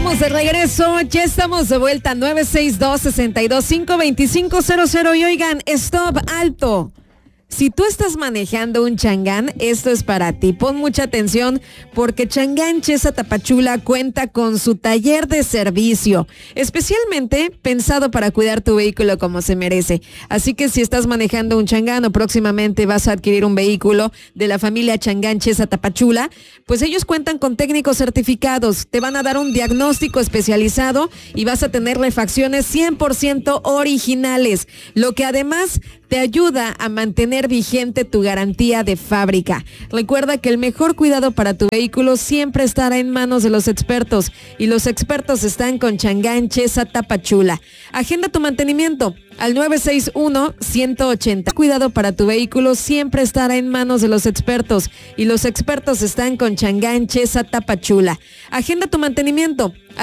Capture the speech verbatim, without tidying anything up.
estamos de regreso, ya estamos de vuelta, nueve seis dos, seis dos cinco, dos cinco cero cero. Y oigan, stop, alto. Si tú estás manejando un Chang'an, esto es para ti. Pon mucha atención porque Chang'an Chesa Tapachula cuenta con su taller de servicio, especialmente pensado para cuidar tu vehículo como se merece. Así que si estás manejando un Chang'an o próximamente vas a adquirir un vehículo de la familia Chang'an Chesa Tapachula, pues ellos cuentan con técnicos certificados. Te van a dar un diagnóstico especializado y vas a tener refacciones cien por ciento originales, lo que además te ayuda a mantener vigente tu garantía de fábrica. Recuerda que el mejor cuidado para tu vehículo siempre estará en manos de los expertos y los expertos están con Chang'an Chesa Tapachula. Agenda tu mantenimiento al nueve seis uno, uno ocho cero. Cuidado para tu vehículo siempre estará en manos de los expertos y los expertos están con Chang'an Chesa Tapachula. Agenda tu mantenimiento